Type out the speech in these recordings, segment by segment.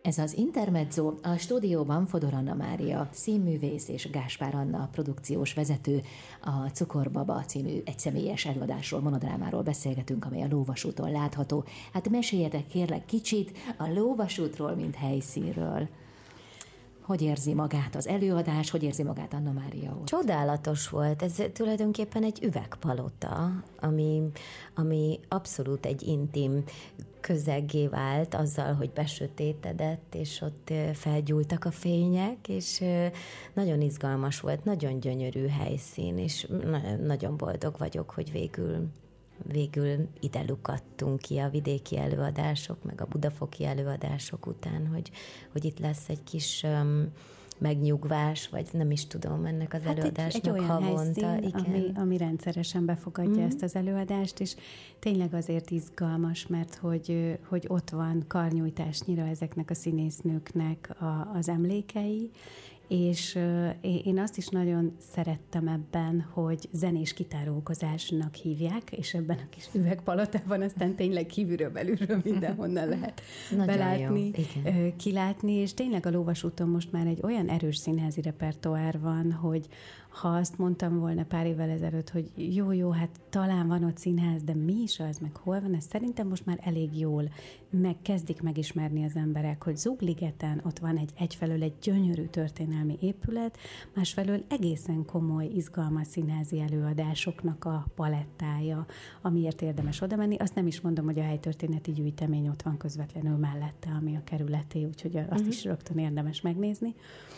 Ez az Intermezzo, a stúdióban Fodor Anna Mária, színművész és Gáspár Anna produkciós vezető. A Cukorbaba című egyszemélyes előadásról, monodrámáról beszélgetünk, amely a Lóvasúton látható. Hát meséljetek kérlek kicsit a Lóvasútról, mint helyszínről. Hogy érzi magát az előadás, hogy érzi magát Anna Mária ott? Csodálatos volt. Ez tulajdonképpen egy üvegpalota, ami abszolút egy intim közeggé vált azzal, hogy besötétedett, és ott felgyúltak a fények, és nagyon izgalmas volt, nagyon gyönyörű helyszín, és nagyon boldog vagyok, hogy végül ide lukadtunk ki a vidéki előadások, meg a budafoki előadások után, hogy itt lesz egy kis megnyugvás, vagy nem is tudom, ennek az előadásnak egy olyan havonta. Helyszín, ami rendszeresen befogadja ezt az előadást, és tényleg azért izgalmas, mert hogy ott van karnyújtásnyira ezeknek a színésznőknek az emlékei, és én azt is nagyon szerettem ebben, hogy zenés kitárókozásnak hívják, és ebben a kis üvegpalotában aztán tényleg kívülről, belülről mindenhonnan lehet belátni, kilátni, és tényleg a Lóvasúton most már egy olyan erős színházi repertoár van, hogy ha azt mondtam volna pár évvel ezelőtt, hogy jó, hát talán van ott színház, de mi is az, meg hol van, ez szerintem most már elég jól kezdik megismerni az emberek, hogy Zugligeten ott van egyfelől egy gyönyörű történelmi épület, másfelől egészen komoly, izgalmas színházi előadásoknak a palettája, amiért érdemes oda menni. Azt nem is mondom, hogy a helytörténeti gyűjtemény ott van közvetlenül mellette, ami a kerületé, úgyhogy azt is rögtön érdemes megnézni.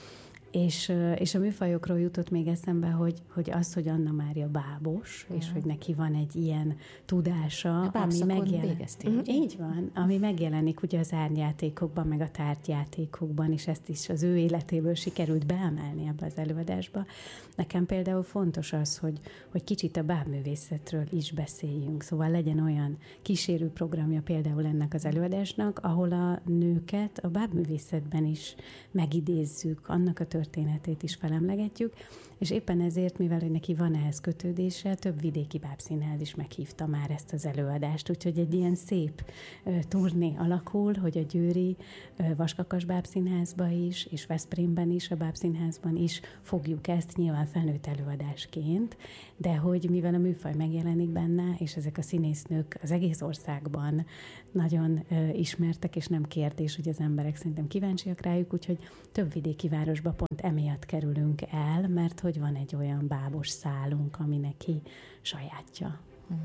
És a műfajokról jutott még eszembe, hogy az, hogy Anna Mária bábos, és hogy neki van egy ilyen tudása, ami megjelenik. Így van, ami megjelenik ugye az árnyjátékokban, meg a tárgyjátékokban, és ezt is az ő életéből sikerült beemelni ebbe az előadásba. Nekem például fontos az, hogy kicsit a bábművészetről is beszéljünk, szóval legyen olyan kísérő programja például ennek az előadásnak, ahol a nőket a bábművészetben is megidézzük, annak a történetét is felemlegetjük, és éppen ezért, mivel hogy neki van ehhez kötődése, több vidéki bábszínház is meghívta már ezt az előadást, úgyhogy egy ilyen szép turné alakul, hogy a győri Vaskakas bábszínházba is, és Veszprémben is, a bábszínházban is fogjuk ezt nyilván felnőtt előadásként, de hogy mivel a műfaj megjelenik benne, és ezek a színésznők az egész országban nagyon ismertek, és nem kérdés, hogy az emberek szerintem kíváncsiak rájuk, úgyhogy több vidéki városba pont emiatt kerülünk el, mert hogy van egy olyan bábos szálunk, ami neki sajátja.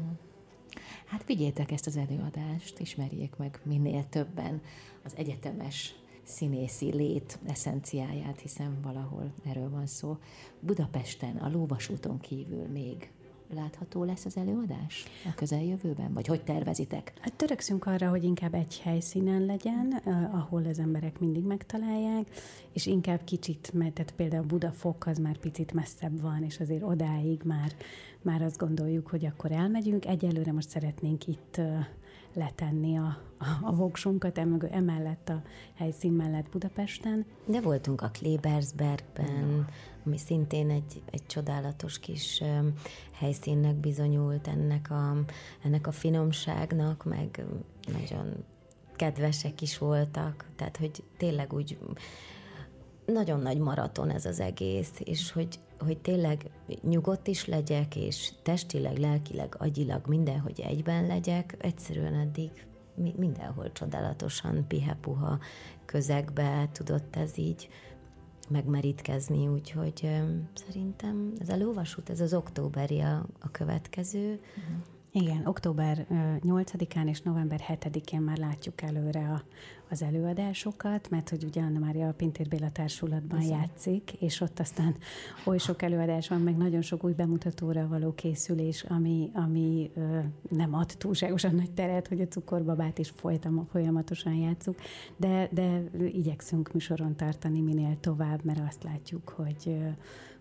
Hát vigyétek ezt az előadást, ismerjék meg minél többen az egyetemes színészi lét eszenciáját, hiszen valahol erről van szó. Budapesten, a Lóvasúton kívül még látható lesz az előadás a közeljövőben? Vagy hogy tervezitek? Hát törekszünk arra, hogy inkább egy helyszínen legyen, ahol az emberek mindig megtalálják, és inkább kicsit, mert például Budafok az már picit messzebb van, és azért odáig már azt gondoljuk, hogy akkor elmegyünk. Egyelőre most szeretnénk itt letenni a voksunkat emellett a helyszín mellett Budapesten. De voltunk a Klebersbergben, ami szintén egy csodálatos kis helyszínnek bizonyult ennek a finomságnak, meg nagyon kedvesek is voltak, tehát hogy tényleg úgy nagyon nagy maraton ez az egész, és hogy tényleg nyugodt is legyek, és testileg, lelkileg, agyilag mindenhogy egyben legyek, egyszerűen eddig mindenhol csodálatosan pihe-puha közegbe tudott ez így megmerítkezni, úgyhogy szerintem ez a Lóvasút, ez az októberi a következő. Igen, október 8-án és november 7-én már látjuk előre az előadásokat, mert hogy ugye Anna Mária a Pintér Béla Társulatban játszik, és ott aztán oly sok előadás van, meg nagyon sok új bemutatóra való készülés, ami nem ad túlságosan nagy teret, hogy a Cukorbabát is folyamatosan játsszuk, de igyekszünk műsoron tartani minél tovább, mert azt látjuk,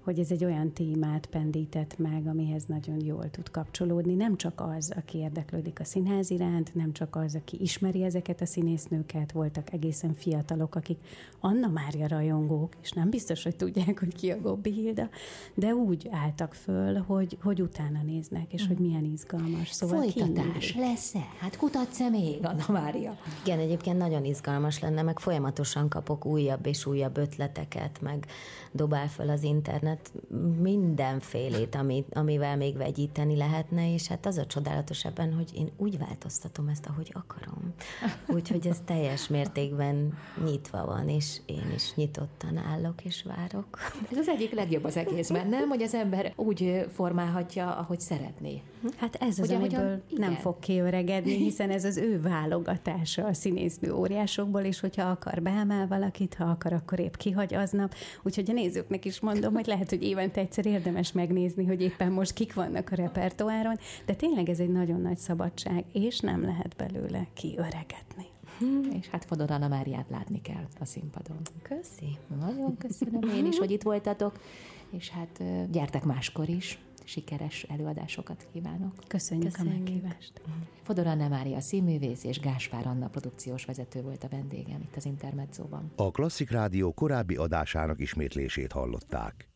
hogy ez egy olyan témát pendített meg, amihez nagyon jól tud kapcsolódni. Nem csak az, aki érdeklődik a színház iránt, nem csak az, aki ismeri ezeket a színésznőket, voltak egészen fiatalok, akik Anna Mária rajongók, és nem biztos, hogy tudják, hogy ki a Gobbi Hilda, de úgy álltak föl, hogy utána néznek, és hogy milyen izgalmas. Szóval folytatás lesz-e? Hát kutatsz-e még, Anna Mária? Igen, egyébként nagyon izgalmas lenne, meg folyamatosan kapok újabb és újabb ötleteket, meg dobál föl az internet mindenfélét, amivel még vegyíteni lehetne, és hát az a csodálatos ebben, hogy én úgy változtatom ezt, ahogy akarom. Úgyhogy ez teljes mértékben nyitva van, és én is nyitottan állok és várok. Ez az egyik legjobb az egészben, nem? Hogy az ember úgy formálhatja, ahogy szeretné. Hát ez az, amiből nem fog kiöregedni, hiszen ez az ő válogatása a színésznő óriásokból, és hogyha akar, beemel valakit, ha akar, akkor épp kihagy aznap. Úgyhogy a nézőknek is mondom, hogy lehet, hogy évente egyszer érdemes megnézni, hogy éppen most kik vannak a repertoáron, de tényleg ez egy nagyon nagy szabadság, és nem lehet belőle kiöregedni. És hát Fodor Anna Máriát látni kell a színpadon. Köszi. Nagyon köszönöm én is, hogy itt voltatok, és hát gyertek máskor is. Sikeres előadásokat kívánok. Köszönjük a meghívást. Fodor Anna Mária színművész és Gáspár Anna produkciós vezető volt a vendégem itt az Intermedzóban. A Klasszik Rádió korábbi adásának ismétlését hallották.